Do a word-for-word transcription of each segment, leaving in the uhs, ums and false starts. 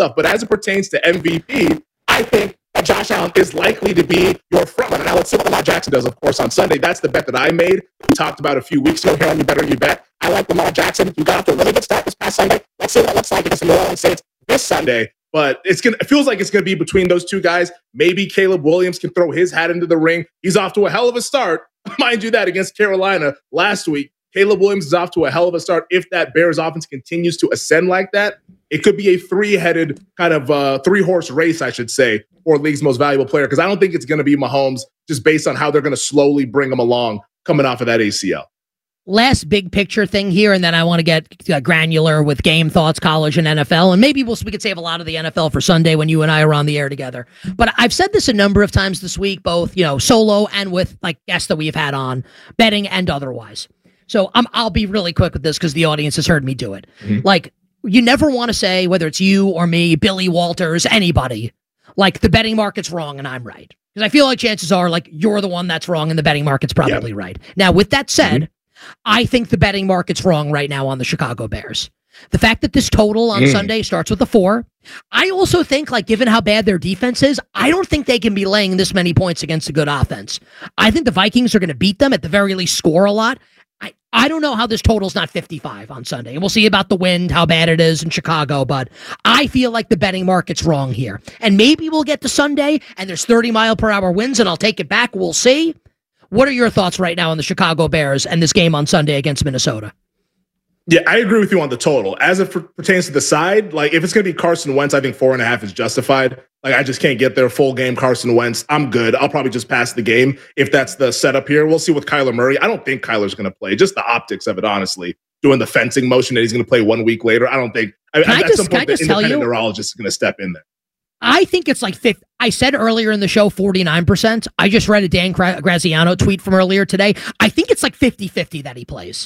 stuff. But as it pertains to M V P, I think Josh Allen is likely to be your front runner. Now, let's see what Lamar Jackson does, of course, on Sunday. That's the bet that I made. We talked about a few weeks ago here on You Better You Bet. I like Lamar Jackson. You got off to a really good start this past Sunday. Let's see what it looks like against the New Orleans Saints this Sunday. But it's gonna, it feels like it's going to be between those two guys. Maybe Caleb Williams can throw his hat into the ring. He's off to a hell of a start. Mind you that, against Carolina last week. Caleb Williams is off to a hell of a start. If that Bears offense continues to ascend like that, it could be a three-headed kind of uh, three-horse race, I should say, for league's most valuable player. Because I don't think it's going to be Mahomes just based on how they're going to slowly bring him along coming off of that A C L. Last big picture thing here, and then I want to get uh, granular with game thoughts, college and N F L, and maybe we'll, we could save a lot of the N F L for Sunday when you and I are on the air together. But I've said this a number of times this week, both you know solo and with like guests that we've had on, betting and otherwise. So I'm, I'll be really quick with this because the audience has heard me do it. Mm-hmm. Like, you never want to say, whether it's you or me, Billy Walters, anybody, like the betting market's wrong and I'm right. Because I feel like chances are like you're the one that's wrong and the betting market's probably yep. right. Now, with that said, mm-hmm. I think the betting market's wrong right now on the Chicago Bears. The fact that this total on mm. Sunday starts with a four, I also think, like, given how bad their defense is, I don't think they can be laying this many points against a good offense. I think the Vikings are going to beat them, at the very least score a lot. I, I don't know how this total's not fifty-five on Sunday. And we'll see about the wind, how bad it is in Chicago, but I feel like the betting market's wrong here. And maybe we'll get to Sunday and there's thirty mile per hour winds and I'll take it back. We'll see. What are your thoughts right now on the Chicago Bears and this game on Sunday against Minnesota? Yeah, I agree with you on the total. As it pertains to the side, like if it's going to be Carson Wentz, I think four and a half is justified. Like I just can't get there full game Carson Wentz. I'm good. I'll probably just pass the game if that's the setup here. We'll see with Kyler Murray. I don't think Kyler's going to play. Just the optics of it, honestly. Doing the fencing motion that he's going to play one week later. I don't think. I, I at just, some point, the independent you, neurologist is going to step in there. I think it's like fifty. I said earlier in the show forty-nine percent. I just read a Dan Graziano tweet from earlier today. I think it's like fifty-fifty that he plays.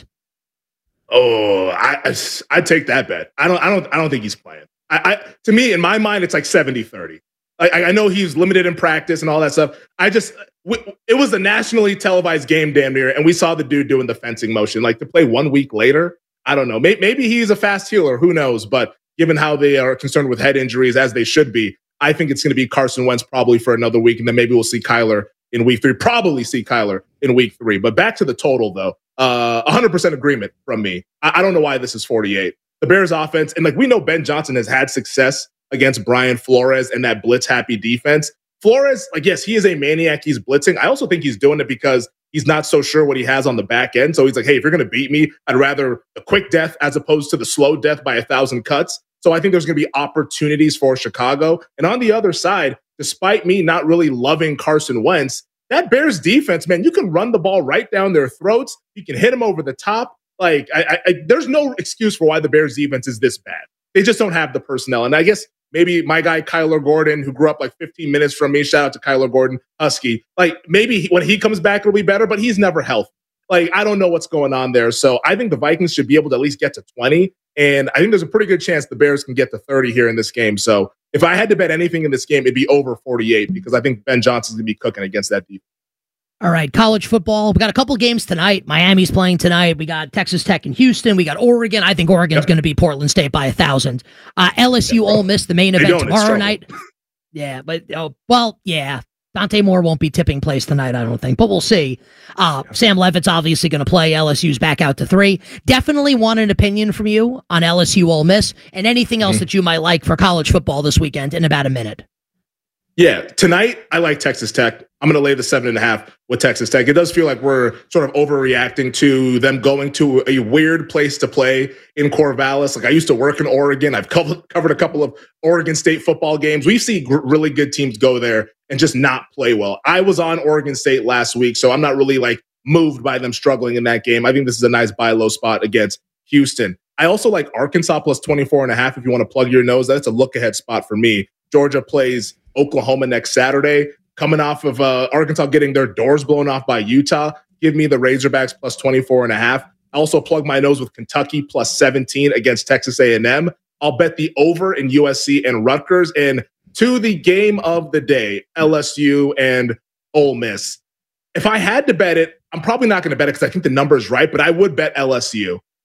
Oh, I, I I take that bet. I don't I don't I don't think he's playing. I, I to me, in my mind, it's like seventy thirty. I, I know he's limited in practice and all that stuff. I just it was a nationally televised game, damn near, and we saw the dude doing the fencing motion. Like to play one week later, I don't know. Maybe, maybe he's a fast healer. Who knows? But given how they are concerned with head injuries, as they should be, I think it's going to be Carson Wentz probably for another week, and then maybe we'll see Kyler in week three. Probably see Kyler in week three. But back to the total, though. Uh, one hundred percent agreement from me. I, I don't know why this is forty-eight. The Bears offense, and like we know Ben Johnson has had success against Brian Flores and that blitz-happy defense. Flores, like, yes, he is a maniac. He's blitzing. I also think he's doing it because he's not so sure what he has on the back end. So he's like, hey, if you're going to beat me, I'd rather a quick death as opposed to the slow death by a thousand cuts. So I think there's going to be opportunities for Chicago. And on the other side, despite me not really loving Carson Wentz, that Bears defense, man, you can run the ball right down their throats. You can hit them over the top. Like, I, I, there's no excuse for why the Bears defense is this bad. They just don't have the personnel. And I guess maybe my guy, Kyler Gordon, who grew up like fifteen minutes from me, shout out to Kyler Gordon, Husky, like maybe he, when he comes back, it'll be better, but he's never healthy. Like, I don't know what's going on there. So I think the Vikings should be able to at least get to twenty. And I think there's a pretty good chance the Bears can get to thirty here in this game. So if I had to bet anything in this game, it'd be over forty-eight because I think Ben Johnson's going to be cooking against that defense. All right, college football. We got a couple games tonight. Miami's playing tonight. We got Texas Tech and Houston. We got Oregon. I think Oregon's yep. going to beat Portland State by a thousand. Uh, L S U yeah, Ole Miss, the main event tomorrow night. Yeah, but oh, well, yeah. Dante Moore won't be tipping place tonight, I don't think, but we'll see. Uh, yeah. Sam Levitt's obviously going to play. L S U's back out to three. Definitely want an opinion from you on L S U Ole Miss and anything else mm-hmm. that you might like for college football this weekend in about a minute. Yeah, tonight I like Texas Tech. I'm going to lay the seven and a half with Texas Tech. It does feel like we're sort of overreacting to them going to a weird place to play in Corvallis. Like I used to work in Oregon. I've covered, covered a couple of Oregon State football games. We see gr- really good teams go there and just not play well. I was on Oregon State last week, so I'm not really like moved by them struggling in that game. I think this is a nice buy low spot against Houston. I also like Arkansas plus twenty-four and a half if you want to plug your nose. That's a look ahead spot for me. Georgia plays Oklahoma next Saturday. Coming off of uh, Arkansas getting their doors blown off by Utah, give me the Razorbacks plus twenty-four and a half. I also plug my nose with Kentucky plus seventeen against Texas A and M. I'll bet the over in U S C and Rutgers. And to the game of the day, L S U and Ole Miss. If I had to bet it, I'm probably not going to bet it because I think the number is right, but I would bet L S U.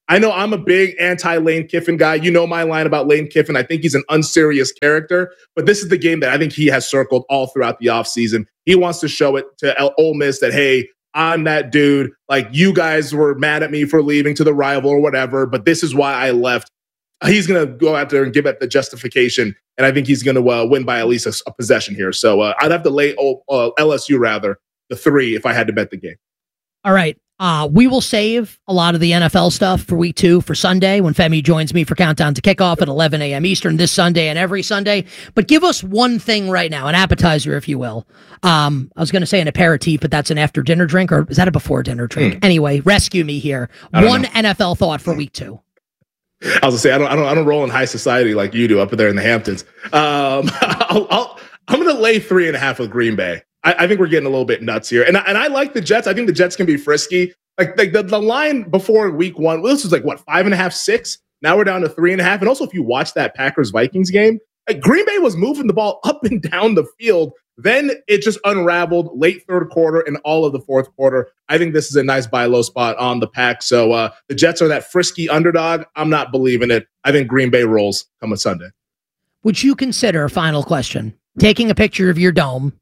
I know I'm a big anti-Lane Kiffin guy. You know my line about Lane Kiffin. I think he's an unserious character, but this is the game that I think he has circled all throughout the offseason. He wants to show it to Ole Miss that, hey, I'm that dude. Like, you guys were mad at me for leaving to the rival or whatever, but this is why I left. He's going to go out there and give it the justification, and I think he's going to uh, win by at least a, a possession here. So uh, I'd have to lay uh, L S U, rather, the three if I had to bet the game. All right. Uh, we will save a lot of the N F L stuff for week two for Sunday when Femi joins me for Countdown to Kickoff at eleven a.m. Eastern this Sunday and every Sunday. But give us one thing right now, an appetizer, if you will. Um, I was going to say an aperitif, but that's an after dinner drink, or is that a before dinner drink? Mm. Anyway, rescue me here. One know. N F L thought for week two. I was gonna say I don't, I don't, I don't roll in high society like you do up there in the Hamptons. Um, I'll, I'll, I'm going to lay three and a half with Green Bay. I, I think we're getting a little bit nuts here. And, and I like the Jets. I think the Jets can be frisky. Like, like the, the line before week one, well, this was like, what, five and a half, six? Now we're down to three and a half. And also, if you watch that Packers-Vikings game, like Green Bay was moving the ball up and down the field. Then it just unraveled late third quarter and all of the fourth quarter. I think this is a nice buy low spot on the Pack. So uh, the Jets are that frisky underdog. I'm not believing it. I think Green Bay rolls coming Sunday. Would you consider, final question, taking a picture of your dome?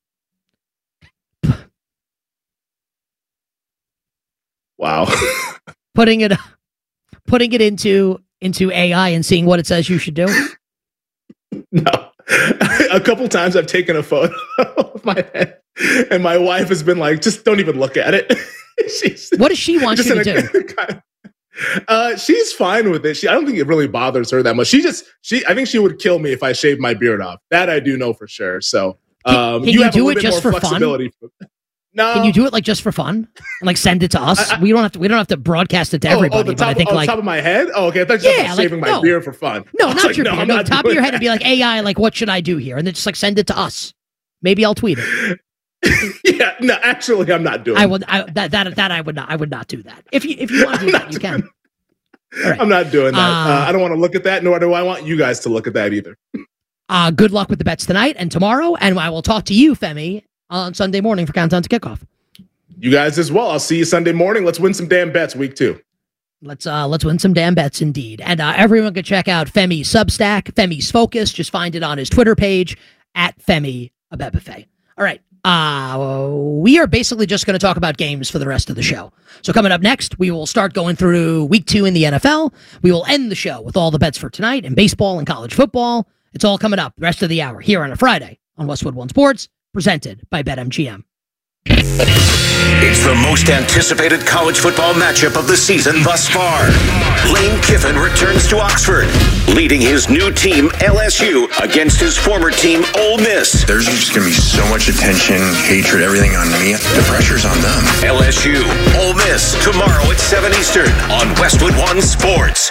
Wow. putting it putting it into into A I and seeing what it says you should do? No. A couple times I've taken a photo of my head, and my wife has been like, just don't even look at it. She's, what does she want you to a, do? Kind of, uh, she's fine with it. She, I don't think it really bothers her that much. She just, she, I think she would kill me if I shaved my beard off. That I do know for sure. So um, can, can you, you have do a it just for fun? No. Can you do it like just for fun and like send it to us? I, I, we don't have to. We don't have to broadcast it to oh, everybody. Oh, the top, but I think oh, like top of my head. Oh, okay. I thought you yeah, were like, shaving my no. beard for fun. No, not like, your no, beard. I'm No, not top of your head that. and be like A I. Like, what should I do here? And then just like send it to us. Maybe I'll tweet it. Yeah, no, actually, I'm not doing. I would. I, that that that I would not. I would not do that. If you if you want to do that, you can. All right. I'm not doing that. Uh, uh, I don't want to look at that, nor do I want you guys to look at that either. uh, good luck with the bets tonight and tomorrow, and I will talk to you, Femi, on Sunday morning for Countdown to Kickoff. You guys as well. I'll see you Sunday morning. Let's win some damn bets week two. Let's uh let's win some damn bets indeed. And uh, everyone can check out Femi's Substack, Femi's Focus. Just find it on his Twitter page at Femi Abebefe. All right. Uh, we are basically just going to talk about games for the rest of the show. So coming up next, we will start going through week two in the N F L. We will end the show with all the bets for tonight in baseball and college football. It's all coming up the rest of the hour here on a Friday on Westwood One Sports, presented by BetMGM. It's the most anticipated college football matchup of the season thus far. Lane Kiffin returns to Oxford, leading his new team, L S U, against his former team, Ole Miss. There's just going to be so much attention, hatred, everything on me. The pressure's on them. L S U, Ole Miss, tomorrow at seven Eastern on Westwood One Sports.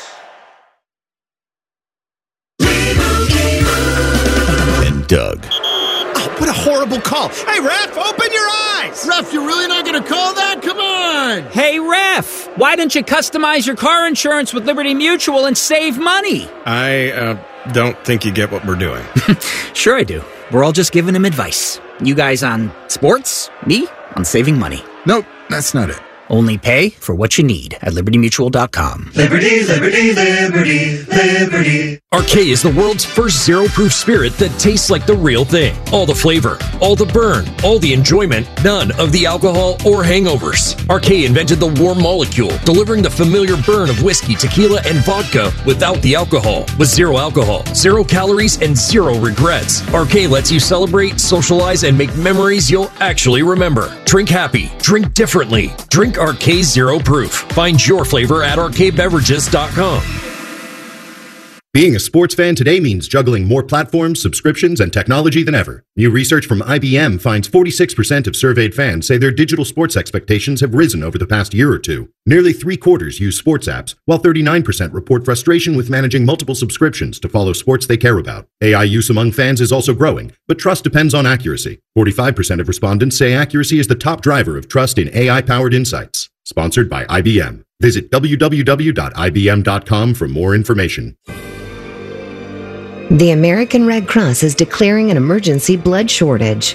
And Doug. What a horrible call. Hey, ref, open your eyes. Ref, you're really not going to call that? Come on. Hey, ref, why don't you customize your car insurance with Liberty Mutual and save money? I uh, don't think you get what we're doing. Sure I do. We're all just giving him advice. You guys on sports, me on saving money. Nope, that's not it. Only pay for what you need at liberty mutual dot com. Liberty, liberty, liberty, liberty. R K is the world's first zero-proof spirit that tastes like the real thing. All the flavor, all the burn, all the enjoyment, none of the alcohol or hangovers. R K invented the warm molecule, delivering the familiar burn of whiskey, tequila, and vodka without the alcohol. With zero alcohol, zero calories, and zero regrets. R K lets you celebrate, socialize, and make memories you'll actually remember. Drink happy. Drink differently. Drink R K Zero Proof. Find your flavor at r k beverages dot com. Being a sports fan today means juggling more platforms, subscriptions, and technology than ever. New research from I B M finds forty-six percent of surveyed fans say their digital sports expectations have risen over the past year or two. Nearly three quarters use sports apps, while thirty-nine percent report frustration with managing multiple subscriptions to follow sports they care about. A I use among fans is also growing, but trust depends on accuracy. forty-five percent of respondents say accuracy is the top driver of trust in A I-powered insights. Sponsored by I B M. Visit w w w dot i b m dot com for more information. The American Red Cross is declaring an emergency blood shortage.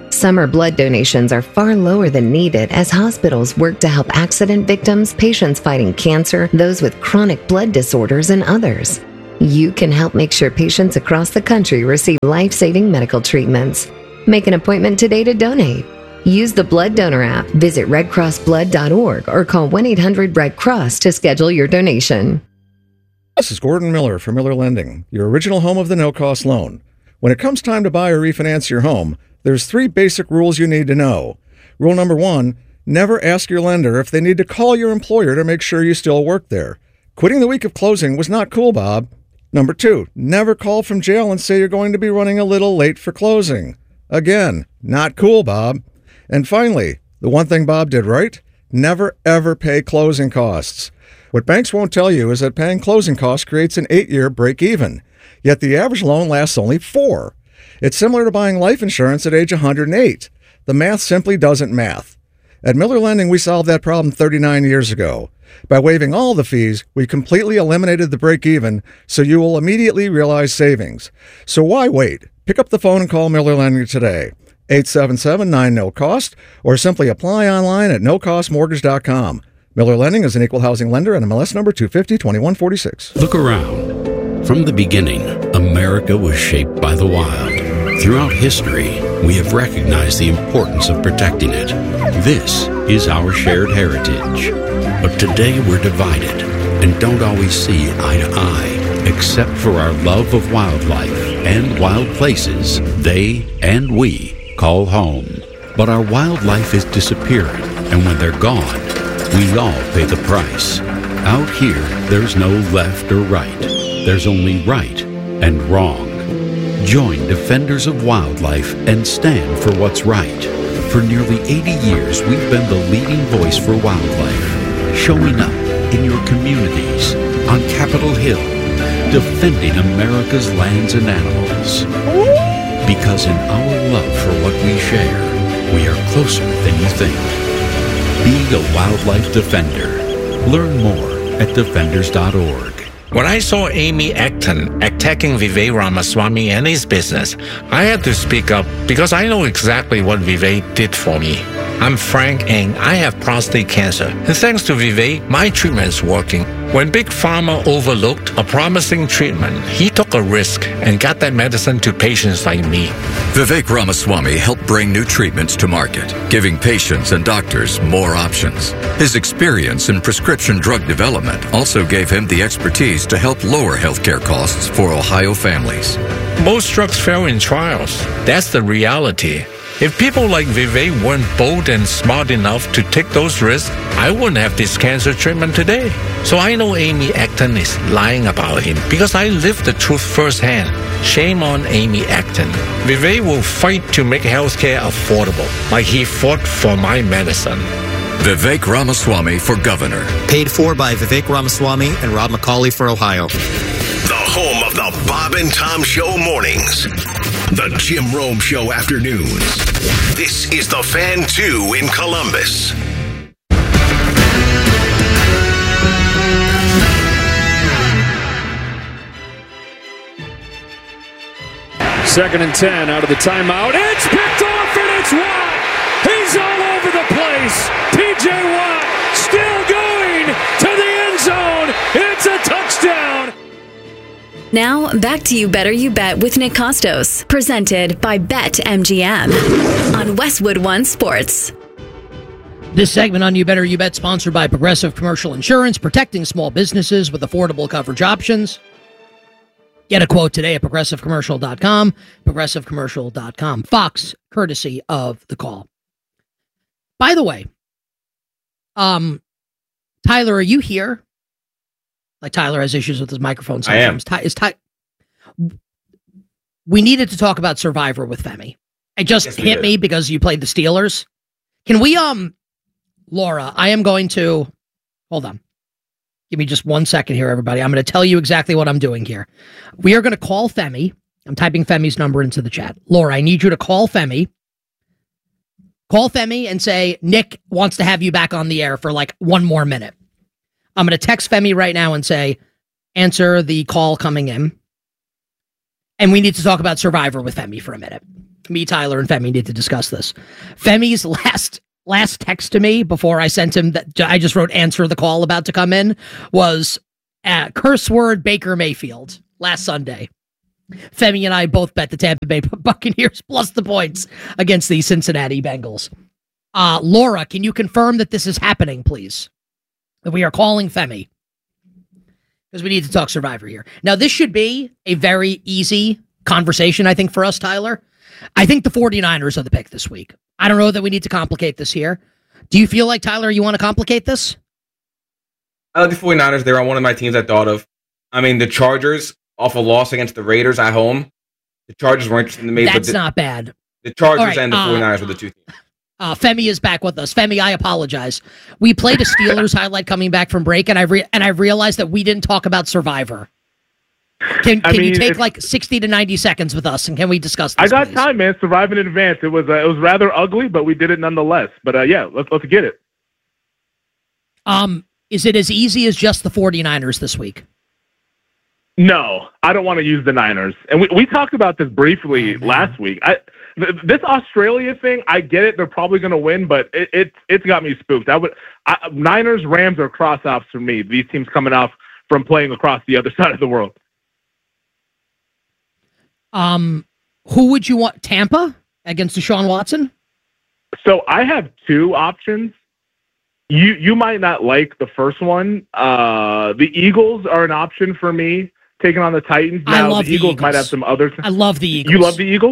Summer blood donations are far lower than needed as hospitals work to help accident victims, patients fighting cancer, those with chronic blood disorders, and others. You can help make sure patients across the country receive life-saving medical treatments. Make an appointment today to donate. Use the Blood Donor app, visit red cross blood dot org, or call one eight hundred red cross to schedule your donation. This is Gordon Miller from Miller Lending, your original home of the no-cost loan. When it comes time to buy or refinance your home, there's three basic rules you need to know. Rule number one, never ask your lender if they need to call your employer to make sure you still work there. Quitting the week of closing was not cool, Bob. Number two, never call from jail and say you're going to be running a little late for closing. Again, not cool, Bob. And finally, the one thing Bob did right, never ever pay closing costs. What banks won't tell you is that paying closing costs creates an eight-year break-even, yet the average loan lasts only four. It's similar to buying life insurance at age one hundred eight. The math simply doesn't math. At Miller Lending, we solved that problem thirty-nine years ago. By waiving all the fees, we completely eliminated the break-even, so you will immediately realize savings. So why wait? Pick up the phone and call Miller Lending today. eight seven seven nine no cost, or simply apply online at no cost mortgage dot com. Miller Lending is an equal housing lender and M L S number two five zero two one four six. Look around. From the beginning, America was shaped by the wild. Throughout history, we have recognized the importance of protecting it. This is our shared heritage. But today we're divided and don't always see eye to eye, except for our love of wildlife and wild places they and we call home. But our wildlife is disappearing, and when they're gone, we all pay the price. Out here, there's no left or right. There's only right and wrong. Join Defenders of Wildlife and stand for what's right. For nearly eighty years, we've been the leading voice for wildlife, showing up in your communities, on Capitol Hill, defending America's lands and animals. Because in our love for what we share, we are closer than you think. Be a wildlife defender. Learn more at defenders dot org. When I saw Amy Acton attacking Vivek Ramaswamy and his business, I had to speak up because I know exactly what Vivek did for me. I'm Frank and I have prostate cancer. And thanks to Vivek, my treatment is working. When Big Pharma overlooked a promising treatment, he took a risk and got that medicine to patients like me. Vivek Ramaswamy helped bring new treatments to market, giving patients and doctors more options. His experience in prescription drug development also gave him the expertise to help lower healthcare costs for Ohio families. Most drugs fail in trials. That's the reality. If people like Vivek weren't bold and smart enough to take those risks, I wouldn't have this cancer treatment today. So I know Amy Acton is lying about him because I lived the truth firsthand. Shame on Amy Acton. Vivek will fight to make healthcare affordable, like he fought for my medicine. Vivek Ramaswamy for governor. Paid for by Vivek Ramaswamy and Rob McCauley for Ohio. The home of the Bob and Tom Show mornings. The Jim Rome Show afternoons. This is the Fan two in Columbus. Second and ten out of the timeout. It's picked off and it's Watt. He's all over the place. T J Watt still going to the end zone. It's a touchdown. Now, back to You Better You Bet with Nick Costos, presented by BetMGM on Westwood One Sports. This segment on You Better You Bet sponsored by Progressive Commercial Insurance, protecting small businesses with affordable coverage options. Get a quote today at progressive commercial dot com, progressive commercial dot com. Fox, courtesy of The Call. By the way, um, Tyler, are you here? Like Tyler has issues with his microphone sometimes. I am. Ty, is Ty, we needed to talk about Survivor with Femi. It just yes, hit me because you played the Steelers. Can we, um, Laura, I am going to, hold on. Give me just one second here, everybody. I'm going to tell you exactly what I'm doing here. We are going to call Femi. I'm typing Femi's number into the chat. Laura, I need you to call Femi. Call Femi and say, Nick wants to have you back on the air for like one more minute. I'm going to text Femi right now and say, answer the call coming in. And we need to talk about Survivor with Femi for a minute. me, Tyler, and Femi need to discuss this. Femi's last last text to me before I sent him that I just wrote answer the call about to come in was uh, curse word Baker Mayfield last Sunday. Femi and I both bet the Tampa Bay Buccaneers plus the points against the Cincinnati Bengals. Uh, Laura, can you confirm that this is happening, please? That we are calling Femi. Because we need to talk Survivor here. Now, this should be a very easy conversation, I think, for us, Tyler. I think the 49ers are the pick this week. I don't know that we need to complicate this here. Do you feel like, Tyler, you want to complicate this? I like the 49ers. They're on one of my teams I thought of. I mean, the Chargers, off a loss against the Raiders at home, the Chargers were interested in me. That's but the, not bad. The Chargers right, and the uh, 49ers were the two teams. Uh, Femi is back with us. Femi, I apologize. We played a Steelers highlight coming back from break, and I re- and I realized that we didn't talk about Survivor. Can, can mean, you take like sixty to ninety seconds with us, and can we discuss this, I got please? time, man. Surviving in advance. It was uh, it was rather ugly, but we did it nonetheless. But uh, yeah, let's let's get it. Um, is it as easy as just the 49ers this week? No, I don't want to use the Niners. And we, we talked about this briefly oh, last week. I, th- this Australia thing, I get it. They're probably going to win, but it, it, it's got me spooked. I would I, Niners, Rams are cross-offs for me. These teams coming off from playing across the other side of the world. Um, who would you want? Tampa against Deshaun Watson? So I have two options. You you might not like the first one. Uh, the Eagles are an option for me, taking on the Titans. Now, I love the, the Eagles, Eagles. might have some other. I love the Eagles. You love the Eagles?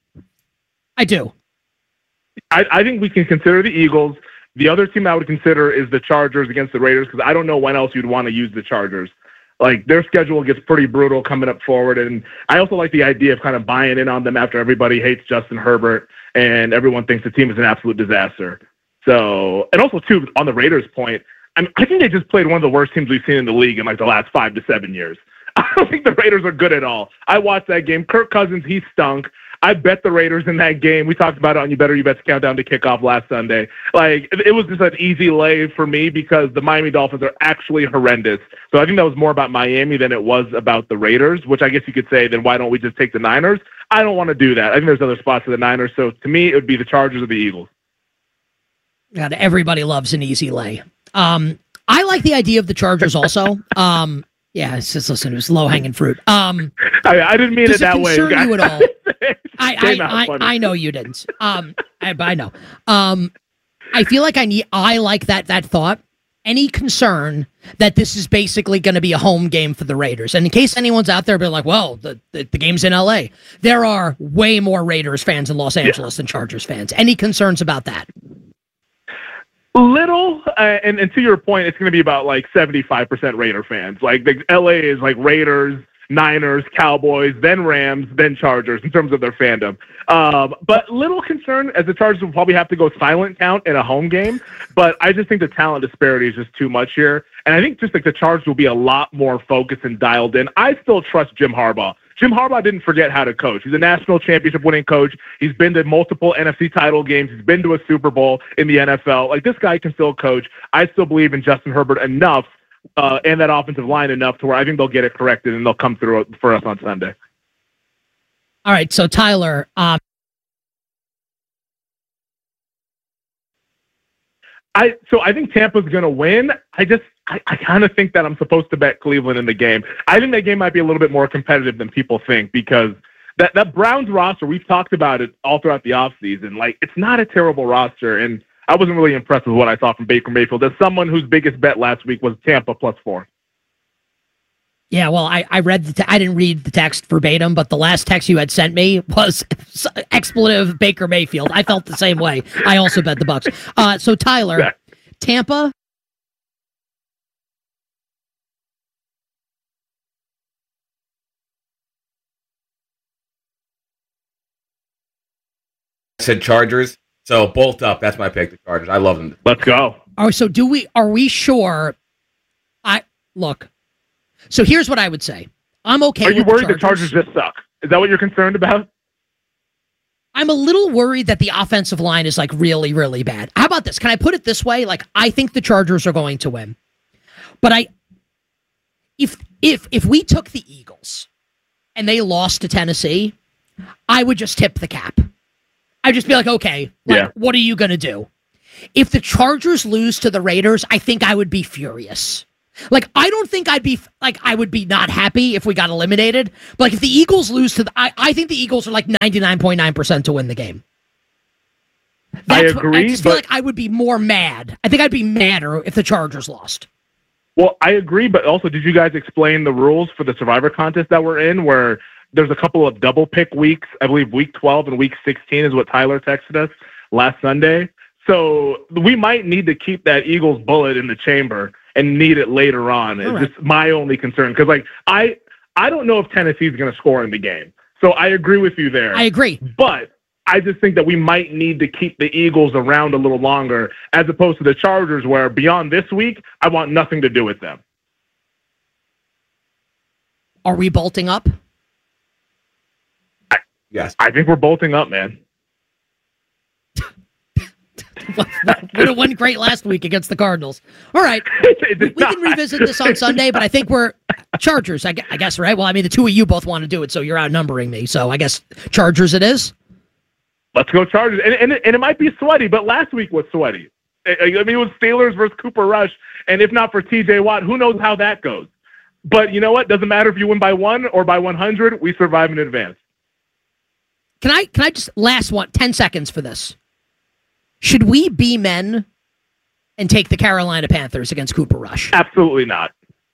I do. I, I think we can consider the Eagles. The other team I would consider is the Chargers against the Raiders, because I don't know when else you'd want to use the Chargers. Like, their schedule gets pretty brutal coming up forward, and I also like the idea of kind of buying in on them after everybody hates Justin Herbert and everyone thinks the team is an absolute disaster. So, and also, too, on the Raiders' point, I mean, I think they just played one of the worst teams we've seen in the league in, like, the last five to seven years. I don't think the Raiders are good at all. I watched that game. Kirk Cousins, he stunk. I bet the Raiders in that game. We talked about it on You Better You Bet's Countdown to Kickoff last Sunday. Like, it was just an easy lay for me because the Miami Dolphins are actually horrendous. So I think that was more about Miami than it was about the Raiders, which I guess you could say, then why don't we just take the Niners? I don't want to do that. I think there's other spots for the Niners. So to me, it would be the Chargers or the Eagles. God, everybody loves an easy lay. Um, I like the idea of the Chargers also. um, yeah, it's just, listen, it was low-hanging fruit. Um, I, I didn't mean it that it way. concern you at all? I, I, I, I, I know you didn't. Um, I, I know. Um, I feel like I need. I like that that thought. Any concern that this is basically going to be a home game for the Raiders, and in case anyone's out there, be like, "Well, the, the the game's in L A." There are way more Raiders fans in Los Angeles yeah. than Chargers fans. Any concerns about that? Little, uh, and, and to your point, it's going to be about like seventy-five percent Raider fans. Like the L A is like Raiders, Niners, Cowboys, then Rams, then Chargers in terms of their fandom. Um, but little concern, as the Chargers will probably have to go silent count in a home game. But I just think the talent disparity is just too much here. And I think just like the Chargers will be a lot more focused and dialed in. I still trust Jim Harbaugh. Jim Harbaugh didn't forget how to coach. He's a national championship winning coach. He's been to multiple N F C title games. He's been to a Super Bowl in the N F L. Like, this guy can still coach. I still believe in Justin Herbert enough uh, and that offensive line enough to where I think they'll get it corrected and they'll come through for us on Sunday. All right. So, Tyler, um, I so I think Tampa's going to win. I just I, I kind of think that I'm supposed to bet Cleveland in the game. I think that game might be a little bit more competitive than people think because that, that Browns roster, we've talked about it all throughout the offseason. Like, it's not a terrible roster, and I wasn't really impressed with what I saw from Baker Mayfield. As someone whose biggest bet last week was Tampa plus four. Yeah, well, I, I read the te- I didn't read the text verbatim, but the last text you had sent me was expletive Baker Mayfield. I felt the same way. I also bet the Bucs. Uh, so Tyler, yeah. Tampa. I said Chargers, so bolt up. That's my pick. The Chargers. I love them. Let's go. All right. So do we? Are we sure? I look. So here's what I would say. I'm okay. Are you with worried the Chargers. the Chargers just suck? Is that what you're concerned about? I'm a little worried that the offensive line is like really, really bad. How about this? Can I put it this way? Like, I think the Chargers are going to win. But I if if if we took the Eagles and they lost to Tennessee, I would just tip the cap. I'd just be like, okay, like, yeah. what are you going to do? If the Chargers lose to the Raiders, I think I would be furious. Like, I don't think I'd be, like, I would be not happy if we got eliminated. But, like, if the Eagles lose to the, I, I think the Eagles are, like, ninety-nine point nine percent to win the game. That's I agree, what, I just feel but like I would be more mad. I think I'd be madder if the Chargers lost. Well, I agree, but also, did you guys explain the rules for the Survivor contest that we're in, where there's a couple of double pick weeks? I believe week twelve and week sixteen is what Tyler texted us last Sunday. So we might need to keep that Eagles bullet in the chamber and need it later on. It's right. just my only concern. Because, like, I I don't know if Tennessee's going to score in the game. So I agree with you there. I agree. But I just think that we might need to keep the Eagles around a little longer, as opposed to the Chargers, where beyond this week, I want nothing to do with them. Are we bolting up? I, yes. I think we're bolting up, man. Would have won great last week against the Cardinals. All right. We, we can revisit this on Sunday, but I think we're Chargers, I, I guess, right? Well, I mean, the two of you both want to do it, so you're outnumbering me. So I guess Chargers it is. Let's go Chargers. And, and, and it might be sweaty, but last week was sweaty. I, I mean, it was Steelers versus Cooper Rush, and if not for T J Watt, who knows how that goes. But you know what? Doesn't matter if you win by one or by one hundred, we survive in advance. Can I, can I just, last one, ten seconds for this. Should we be men and take the Carolina Panthers against Cooper Rush? Absolutely not.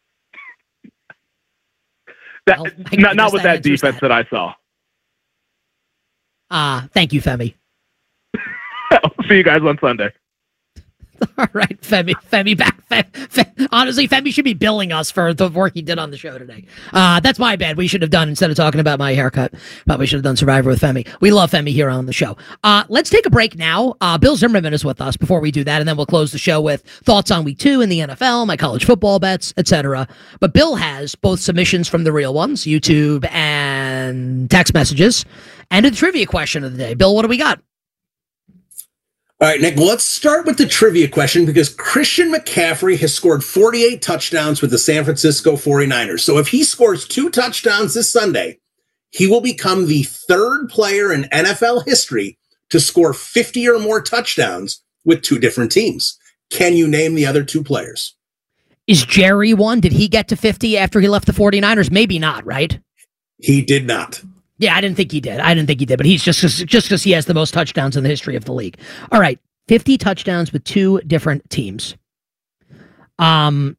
That, well, not not with that, that defense that. that I saw. Ah, uh, thank you, Femi. I'll see you guys on Sunday. All right, Femi. Femi back. Femi, Femi, honestly, Femi should be billing us for the work he did on the show today. Uh, that's my bad. We should have done, instead of talking about my haircut, probably should have done Survivor with Femi. We love Femi here on the show. Uh, let's take a break now. Uh, Bill Zimmerman is with us before we do that, and then we'll close the show with thoughts on week two in the N F L, my college football bets, et cetera. But Bill has both submissions from the real ones, YouTube and text messages, and a trivia question of the day. Bill, what do we got? All right, Nick, let's start with the trivia question, because Christian McCaffrey has scored forty-eight touchdowns with the San Francisco forty-niners. So if he scores two touchdowns this Sunday, he will become the third player in N F L history to score fifty or more touchdowns with two different teams. Can you name the other two players? Is Jerry one? Did he get to fifty after he left the forty-niners? Maybe not, right? He did not. Yeah, I didn't think he did. I didn't think he did, but he's just just because he has the most touchdowns in the history of the league. All right, fifty touchdowns with two different teams. Um.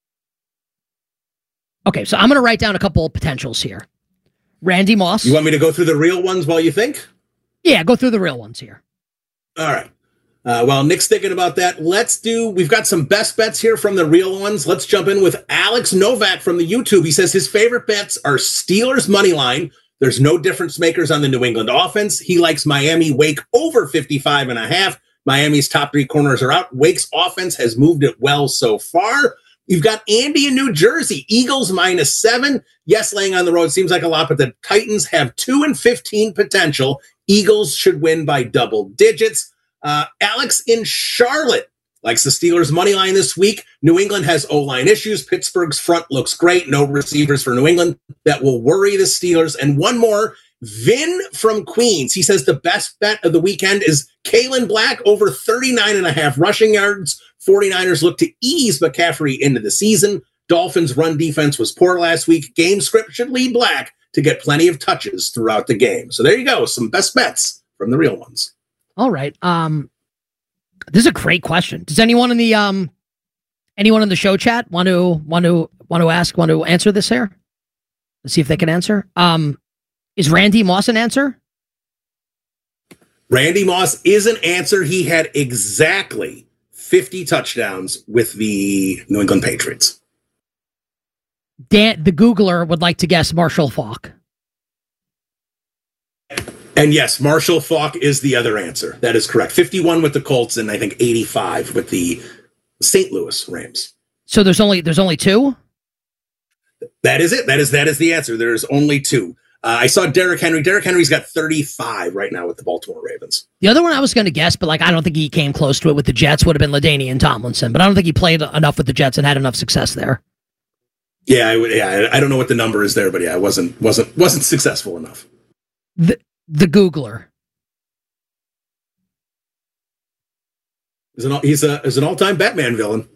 Okay, so I'm going to write down a couple of potentials here. Randy Moss. You want me to go through the real ones while you think? Yeah, go through the real ones here. All right. Uh, while Nick's thinking about that, let's do, we've got some best bets here from the real ones. Let's jump in with Alex Novak from the YouTube. He says his favorite bets are Steelers money line. There's no difference makers on the New England offense. He likes Miami Wake over fifty-five and a half. Miami's top three corners are out. Wake's offense has moved it well so far. You've got Andy in New Jersey. Eagles minus seven. Yes, laying on the road seems like a lot, but the Titans have two and fifteen potential. Eagles should win by double digits. Uh, Alex in Charlotte likes the Steelers money line this week. New England has O-line issues. Pittsburgh's front looks great. No receivers for New England. That will worry the Steelers. And one more, Vin from Queens. He says the best bet of the weekend is Kalen Black over thirty-nine and a half rushing yards. forty-niners look to ease McCaffrey into the season. Dolphins' run defense was poor last week. Game script should lead Black to get plenty of touches throughout the game. So there you go. Some best bets from the real ones. All right. Um, this is a great question. Does anyone in the um, anyone in the show chat want to want to want to ask want to answer this here? Let's see if they can answer. Um, is Randy Moss an answer? Randy Moss is an answer. He had exactly fifty touchdowns with the New England Patriots. Dan, the Googler, would like to guess Marshall Faulk. And yes, Marshall Faulk is the other answer. That is correct. fifty-one with the Colts and I think eighty-five with the Saint Louis Rams. So there's only there's only two? That is it. That is that is the answer. There's only two. Uh, I saw Derrick Henry. Derrick Henry's got thirty-five right now with the Baltimore Ravens. The other one I was going to guess, but like I don't think he came close to it with the Jets, would have been LaDainian Tomlinson. But I don't think he played enough with the Jets and had enough success there. Yeah, I would. Yeah, I don't know what the number is there, but yeah, it wasn't wasn't wasn't successful enough. The the Googler. He's an, he's a, he's an all-time Batman villain.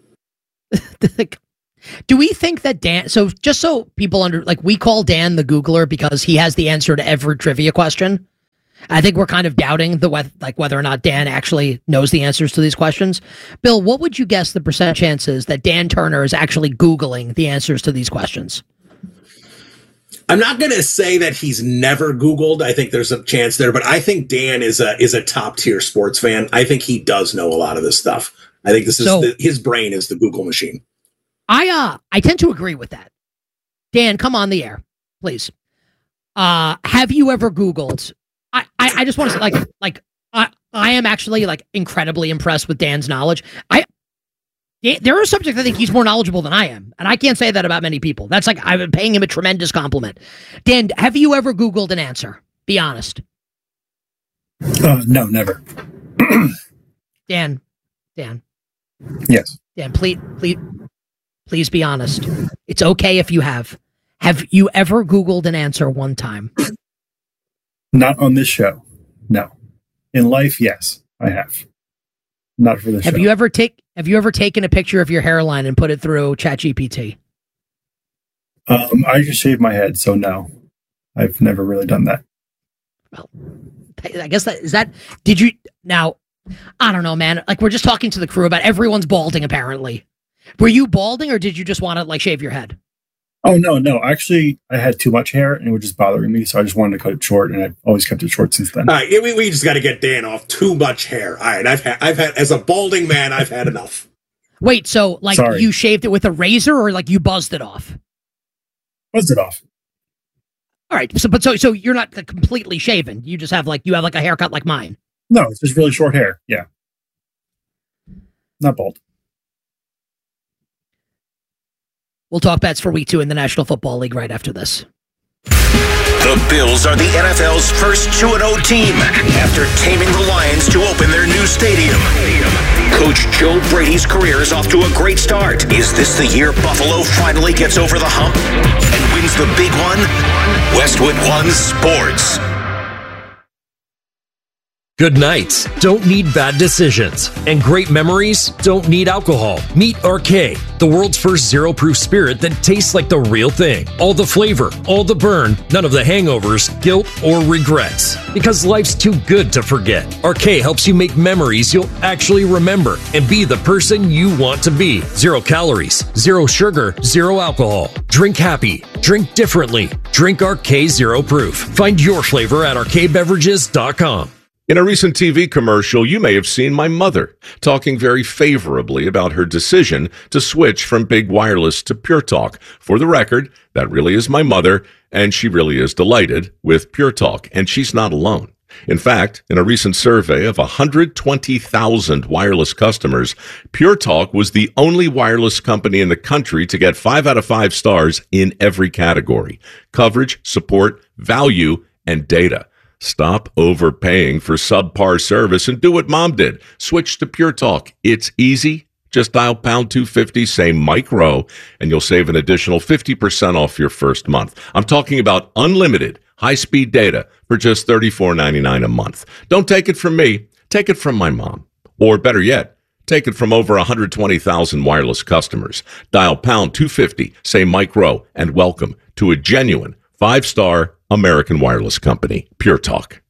Do we think that Dan, so just so people under, like we call Dan the Googler because he has the answer to every trivia question. I think we're kind of doubting the like whether or not Dan actually knows the answers to these questions. Bill, what would you guess the percent chances that Dan Turner is actually Googling the answers to these questions? I'm not going to say that he's never Googled. I think there's a chance there, but I think Dan is a is a top tier sports fan. I think he does know a lot of this stuff. I think this is so, the, his brain is the Google machine. I uh I tend to agree with that. Dan, come on the air, please. Uh, have you ever Googled? I, I, I just want to say, like, like I, I am actually like incredibly impressed with Dan's knowledge. I there are subjects I think he's more knowledgeable than I am, and I can't say that about many people. That's like I've been paying him a tremendous compliment. Dan, have you ever Googled an answer? Be honest. Uh, no, never. Dan, Dan. Yes. Dan, please, please. Please be honest. It's okay if you have. Have you ever Googled an answer one time? Not on this show. No. In life, yes, I have. Not for this have show. You ever take have you ever taken a picture of your hairline and put it through ChatGPT? Um, I just shaved my head, so no. I've never really done that. Well, I guess that is that did you now I don't know, man. Like we're just talking to the crew about everyone's balding apparently. Were you balding or did you just want to like shave your head? Oh, no, no. Actually, I had too much hair and it was just bothering me. So I just wanted to cut it short and I've always kept it short since then. All right. We, we just got to get Dan off too much hair. All right. I've had, I've had, as a balding man, I've had enough. Wait, so like Sorry. You shaved it with a razor or like you buzzed it off? Buzzed it off. All right. So, but so, so you're not completely shaven. You just have like, you have like a haircut like mine. No, it's just really short hair. Yeah. Not bald. We'll talk bets for week two in the National Football League right after this. The Bills are the N F L's first two and oh team after taming the Lions to open their new stadium. Coach Joe Brady's career is off to a great start. Is this the year Buffalo finally gets over the hump and wins the big one? Westwood One Sports. Good nights don't need bad decisions, and great memories don't need alcohol. Meet R K, the world's first zero-proof spirit that tastes like the real thing. All the flavor, all the burn, none of the hangovers, guilt, or regrets. Because life's too good to forget. R K helps you make memories you'll actually remember and be the person you want to be. Zero calories, zero sugar, zero alcohol. Drink happy, drink differently. Drink R K Zero Proof. Find your flavor at R K beverages dot com. In a recent T V commercial, you may have seen my mother talking very favorably about her decision to switch from Big Wireless to Pure Talk. For the record, that really is my mother, and she really is delighted with Pure Talk, and she's not alone. In fact, in a recent survey of one hundred twenty thousand wireless customers, Pure Talk was the only wireless company in the country to get five out of five stars in every category: coverage, support, value, and data. Stop overpaying for subpar service and do what Mom did. Switch to Pure Talk. It's easy. Just dial pound two fifty, say Mike Rowe, and you'll save an additional fifty percent off your first month. I'm talking about unlimited high-speed data for just thirty-four ninety-nine a month. Don't take it from me. Take it from my mom. Or better yet, take it from over one hundred twenty thousand wireless customers. Dial pound two fifty, say Mike Rowe, and welcome to a genuine five-star American wireless company, Pure Talk.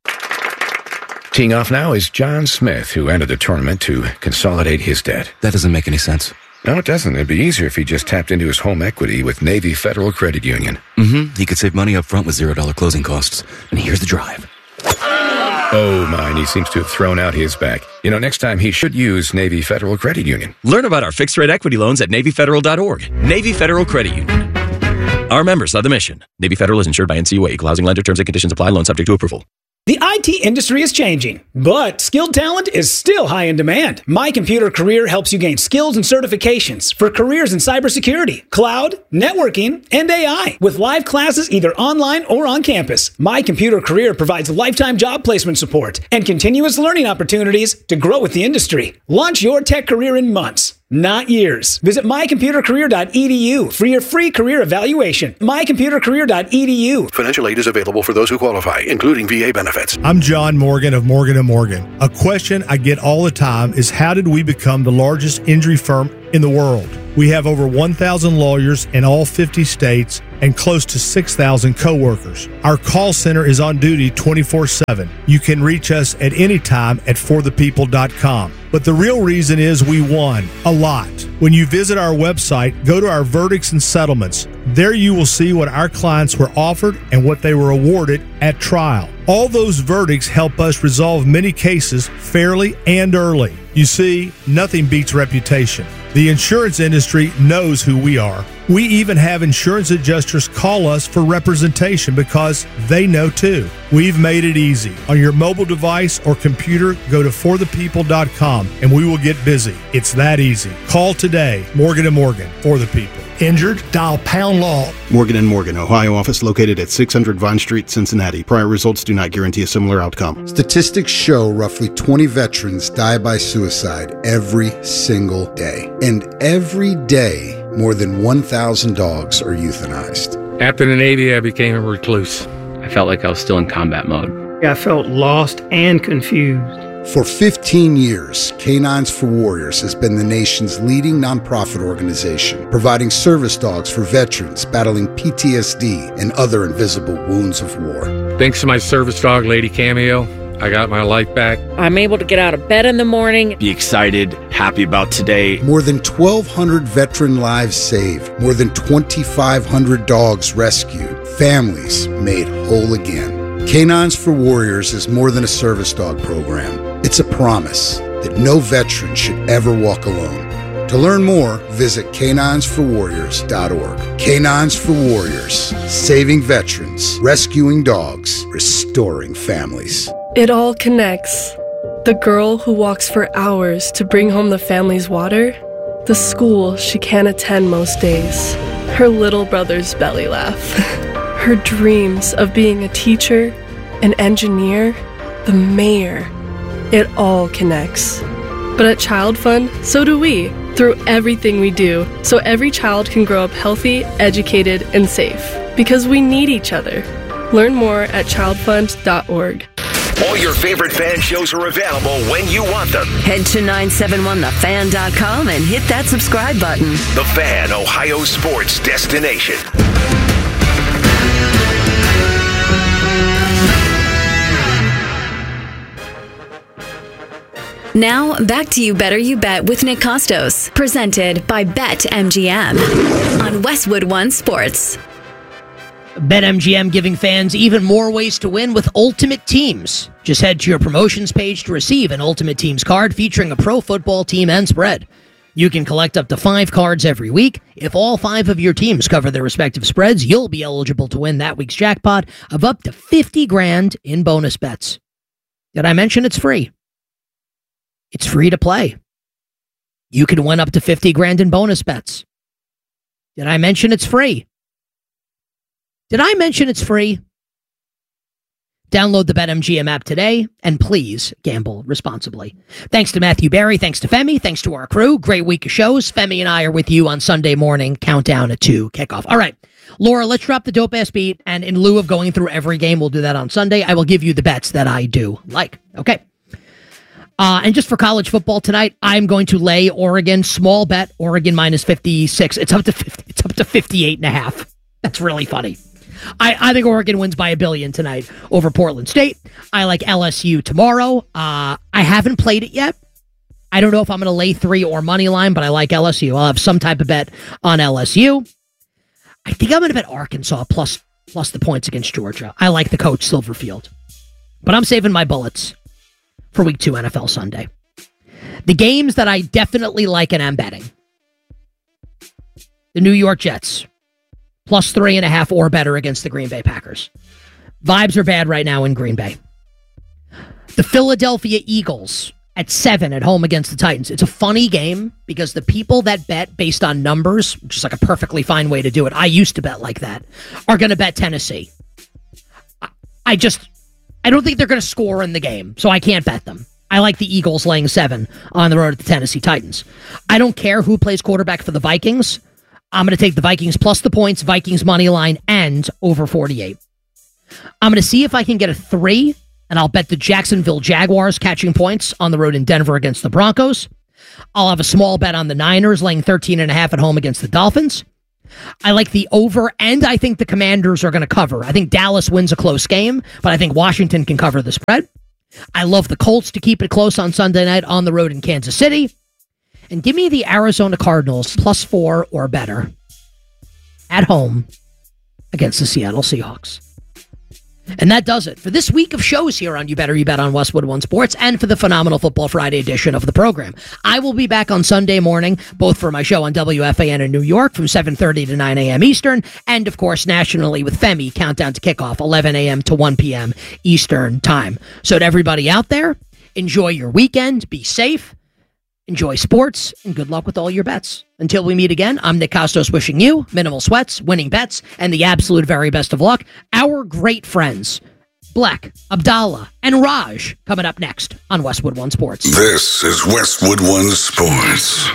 Teeing off now is John Smith, who entered the tournament to consolidate his debt. That doesn't make any sense. No, it doesn't. It'd be easier if he just tapped into his home equity with Navy Federal Credit Union. Mm-hmm. He could save money up front with zero dollar closing costs. And here's the drive. Oh, mine. He seems to have thrown out his back. You know, next time he should use Navy Federal Credit Union. Learn about our fixed-rate equity loans at Navy Federal dot org. Navy Federal Credit Union. Our members of the mission. Navy Federal is insured by N C U A. Equal housing lender. Terms and conditions apply. Loan subject to approval. The I T industry is changing, but skilled talent is still high in demand. My Computer Career helps you gain skills and certifications for careers in cybersecurity, cloud, networking, and A I. With live classes either online or on campus, My Computer Career provides lifetime job placement support and continuous learning opportunities to grow with the industry. Launch your tech career in months. not years. Visit my computer career dot e d u for your free career evaluation. my computer career dot e d u. Financial aid is available for those who qualify, including V A benefits. I'm John Morgan of Morgan and Morgan. A question I get all the time is, how did we become the largest injury firm in the world? We have over one thousand lawyers in all fifty states and close to six thousand coworkers. Our call center is on duty twenty-four seven. You can reach us at any time at for the people dot com. But the real reason is we won a lot. When you visit our website, go to our verdicts and settlements. There you will see what our clients were offered and what they were awarded at trial. All those verdicts help us resolve many cases fairly and early. You see, nothing beats reputation. The insurance industry knows who we are. We even have insurance adjusters call us for representation because they know too. We've made it easy. On your mobile device or computer, go to for the people dot com and we will get busy. It's that easy. Call today. Morgan and Morgan, for the people. Injured? Dial pound law. Morgan and Morgan, Ohio office located at six hundred Vine Street, Cincinnati. Prior results do not guarantee a similar outcome. Statistics show roughly twenty veterans die by suicide every single day. And every day, more than one thousand dogs are euthanized. After the Navy, I became a recluse. I felt like I was still in combat mode. I felt lost and confused. For fifteen years, Canines for Warriors has been the nation's leading nonprofit organization, providing service dogs for veterans battling P T S D and other invisible wounds of war. Thanks to my service dog, Lady Cameo, I got my life back. I'm able to get out of bed in the morning. Be excited, happy about today. More than twelve hundred veteran lives saved. More than twenty-five hundred dogs rescued. Families made whole again. Canines for Warriors is more than a service dog program. It's a promise that no veteran should ever walk alone. To learn more, visit canines for warriors dot org. Canines for Warriors, saving veterans, rescuing dogs, restoring families. It all connects. The girl who walks for hours to bring home the family's water, the school she can't attend most days, her little brother's belly laugh, her dreams of being a teacher, an engineer, the mayor. It all connects. But at Child Fund, so do we, through everything we do, so every child can grow up healthy, educated, and safe. Because we need each other. Learn more at child fund dot org. All your favorite fan shows are available when you want them. Head to nine seven one the fan dot com and hit that subscribe button. The Fan, Ohio sports destination. Now, back to You Better You Bet with Nick Costos, presented by BetMGM on Westwood One Sports. BetMGM giving fans even more ways to win with Ultimate Teams. Just head to your promotions page to receive an Ultimate Teams card featuring a pro football team and spread. You can collect up to five cards every week. If all five of your teams cover their respective spreads, you'll be eligible to win that week's jackpot of up to fifty grand in bonus bets. Did I mention it's free? It's free to play. You can win up to fifty grand in bonus bets. Did I mention it's free? Did I mention it's free? Download the BetMGM app today, and please gamble responsibly. Thanks to Matthew Berry, thanks to Femi, thanks to our crew. Great week of shows. Femi and I are with you on Sunday morning, countdown at two, kickoff. All right, Laura, let's drop the dope-ass beat, and in lieu of going through every game, we'll do that on Sunday. I will give you the bets that I do like. Okay. Uh, and just for college football tonight, I'm going to lay Oregon, small bet, Oregon minus fifty-six. It's up to fifty, it's up to fifty-eight and a half. That's really funny. I, I think Oregon wins by a billion tonight over Portland State. I like L S U tomorrow. Uh, I haven't played it yet. I don't know if I'm going to lay three or money line, but I like L S U. I'll have some type of bet on L S U. I think I'm going to bet Arkansas plus plus the points against Georgia. I like the coach Silverfield, but I'm saving my bullets for week two N F L Sunday. The games that I definitely like and am betting. The New York Jets, plus three and a half or better against the Green Bay Packers. Vibes are bad right now in Green Bay. The Philadelphia Eagles at seven at home against the Titans. It's a funny game because the people that bet based on numbers, which is like a perfectly fine way to do it, I used to bet like that, are going to bet Tennessee. I just... I don't think they're going to score in the game, so I can't bet them. I I like the Eagles laying seven on the road at the Tennessee Titans. I don't care who plays quarterback for the Vikings. I'm going to take the Vikings plus the points, Vikings money line, and over forty-eight. I'm going to see if I can get a three, and I'll bet the Jacksonville Jaguars catching points on the road in Denver against the Broncos. I'll have a small bet on the Niners laying thirteen and a half at home against the Dolphins. I like the over, and I think the Commanders are going to cover. I think Dallas wins a close game, but I think Washington can cover the spread. I love the Colts to keep it close on Sunday night on the road in Kansas City. And give me the Arizona Cardinals plus four or better at home against the Seattle Seahawks. And that does it for this week of shows here on You Better You Bet on Westwood One Sports and for the phenomenal Football Friday edition of the program. I will be back on Sunday morning, both for my show on W F A N in New York from seven thirty to nine a.m. Eastern, and of course nationally with Femi Countdown to Kickoff, eleven a.m. to one p.m. Eastern Time. So to everybody out there, enjoy your weekend, be safe, enjoy sports, and good luck with all your bets. Until we meet again, I'm Nick Costos wishing you minimal sweats, winning bets, and the absolute very best of luck. Our great friends, Black, Abdallah, and Raj, coming up next on Westwood One Sports. This is Westwood One Sports.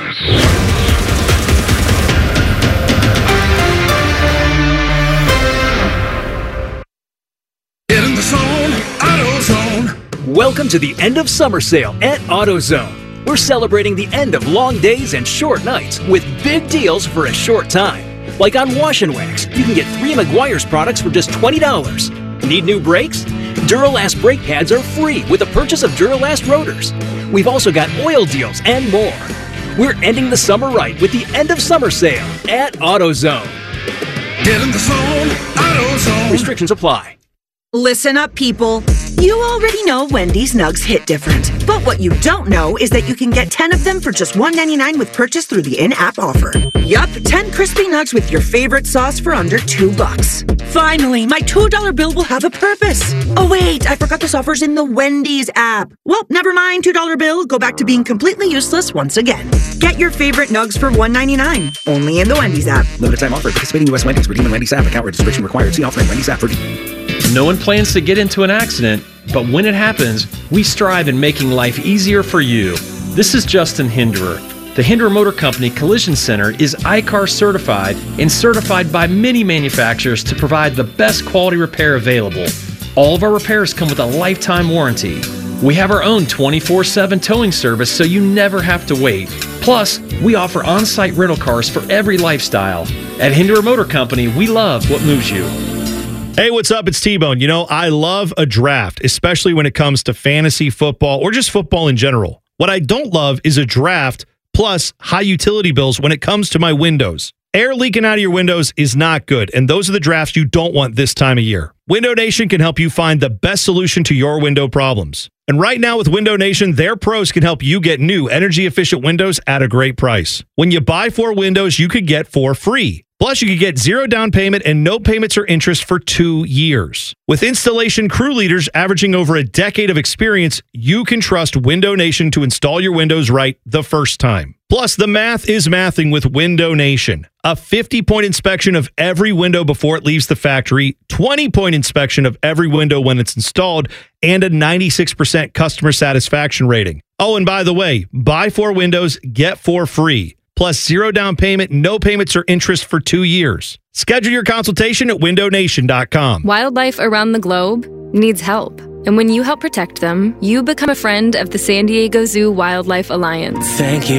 Get in the zone, AutoZone. Welcome to the end of summer sale at AutoZone. We're celebrating the end of long days and short nights with big deals for a short time. Like on Wash and Wax, you can get three Meguiar's products for just twenty dollars. Need new brakes? Duralast brake pads are free with the purchase of Duralast rotors. We've also got oil deals and more. We're ending the summer right with the end of summer sale at AutoZone. Get in the zone, AutoZone. Restrictions apply. Listen up, people. You already know Wendy's Nugs hit different. But what you don't know is that you can get ten of them for just one ninety-nine with purchase through the in-app offer. Yup, ten crispy nugs with your favorite sauce for under two bucks. Finally, my two dollar bill will have a purpose. Oh wait, I forgot this offer's in the Wendy's app. Well, never mind, two dollar bill. Go back to being completely useless once again. Get your favorite nugs for one ninety-nine. Only in the Wendy's app. Limited time offer. Participating U S Wendy's. Redeem in Wendy's app. Account registration required. See offer in Wendy's app. For No one plans to get into an accident, but when it happens, we strive in making life easier for you. This is Justin Hinderer. The Hinderer Motor Company Collision Center is I C A R certified and certified by many manufacturers to provide the best quality repair available. All of our repairs come with a lifetime warranty. We have our own twenty-four seven towing service so you never have to wait. Plus, we offer on-site rental cars for every lifestyle. At Hinderer Motor Company, we love what moves you. Hey, what's up? It's T-Bone. You know, I love a draft, especially when it comes to fantasy football or just football in general. What I don't love is a draft plus high utility bills when it comes to my windows. Air leaking out of your windows is not good, and those are the drafts you don't want this time of year. Window Nation can help you find the best solution to your window problems. And right now with Window Nation, their pros can help you get new energy-efficient windows at a great price. When you buy four windows, you could get four free. Plus, you could get zero down payment and no payments or interest for two years. With installation crew leaders averaging over a decade of experience, you can trust Window Nation to install your windows right the first time. Plus, the math is mathing with Window Nation. A fifty-point inspection of every window before it leaves the factory, twenty-point inspection of every window when it's installed, and a ninety-six percent customer satisfaction rating. Oh, and by the way, buy four windows, get four free. Plus zero down payment, no payments or interest for two years. Schedule your consultation at window nation dot com. Wildlife around the globe needs help. And when you help protect them, you become a friend of the San Diego Zoo Wildlife Alliance. Thank you